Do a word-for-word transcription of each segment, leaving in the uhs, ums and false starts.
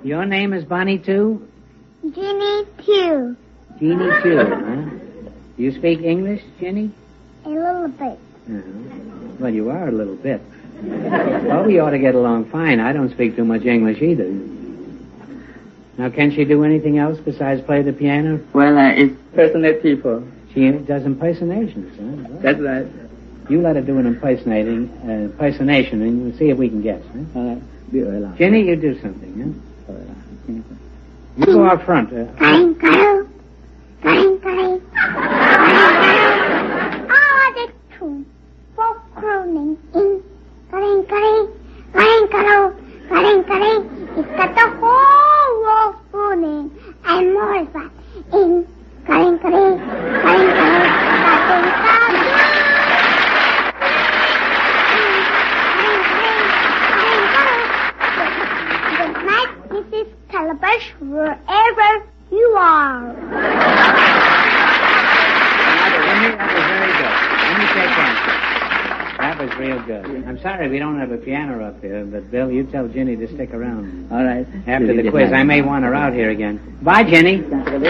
Your name is Bonnie, too? Ginny Tew. Jeannie Tew, huh? Do you speak English, Jenny? A little bit. Uh-huh. Well, you are a little bit. Well, we ought to get along fine. I don't speak too much English either. Now, can she do anything else besides play the piano? Well, uh, impersonate people. She does impersonations, huh? That's right. You let her do an impersonating, uh, impersonation, and we'll see if we can guess, huh? All right. Be right. Jenny, you do something, huh? You go out front. Uh, Twinkle, twinkle, all the true folk crooning in twinkle, twinkle, twinkle. It's got the whole world spooning and more is that in twinkle, twinkle, Good night, Missus Calabash, wherever you are. That was real good. I'm sorry we don't have a piano up here, but Bill, you tell Jenny to stick around. All right. After the quiz, I may want her out here again. Bye, Jenny.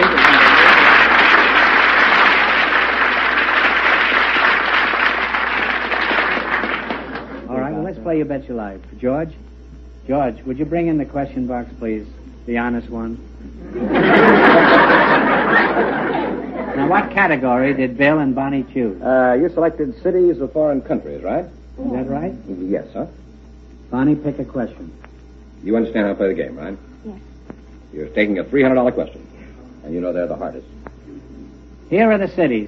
All right, well, let's play You Bet Your Life. George? George, would you bring in the question box, please? The honest one. Now, what category did Bill and Bonnie choose? Uh, you selected cities of foreign countries, right? Is that right? Yes, sir. Bonnie, pick a question. You understand how to play the game, right? Yes. You're taking a three hundred dollars question, and you know they're the hardest. Here are the cities.